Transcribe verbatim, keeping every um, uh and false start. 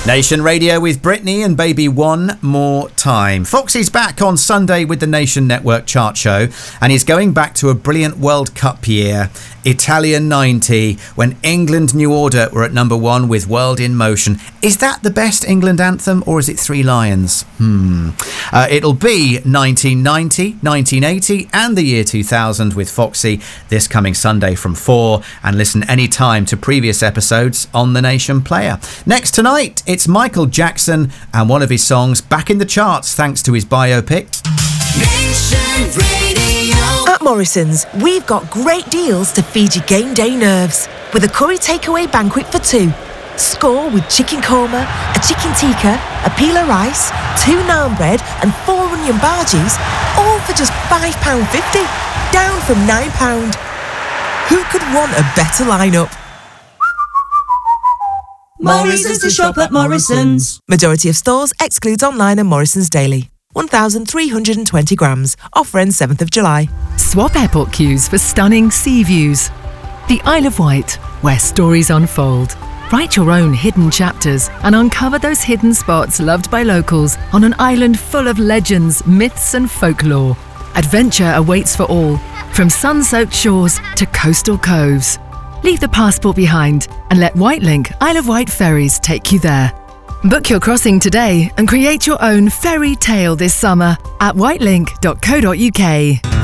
Nation Radio with Britney and Baby One More Time. Foxy's back on Sunday with the Nation Network chart show, and he's going back to a brilliant World Cup year, Italian ninety, when England New Order were at number one with World in Motion. Is that the best England anthem, or is it Three Lions? Hmm. Uh, it'll be nineteen ninety, nineteen eighty and the year two thousand with Foxy this coming Sunday from four, and listen anytime to previous episodes on the Nation Player. Next tonight, it's Michael Jackson and one of his songs back in the charts thanks to his biopic. Nation Radio. At Morrison's, we've got great deals to feed your game day nerves. With a curry takeaway banquet for two. Score with chicken korma, a chicken tikka, a pila rice, two naan bread and four onion bhajis, all for just five pounds fifty, down from nine pounds. Who could want a better lineup? Morrison's to shop at Morrison's. Majority of stores excludes online and Morrison's daily. one thousand three hundred twenty grams. Offer ends seventh of July. Swap airport queues for stunning sea views. The Isle of Wight, where stories unfold. Write your own hidden chapters and uncover those hidden spots loved by locals on an island full of legends, myths and folklore. Adventure awaits for all, from sun-soaked shores to coastal coves. Leave the passport behind and let Whitelink Isle of Wight ferries take you there. Book your crossing today and create your own fairy tale this summer at whitelink dot co dot uk.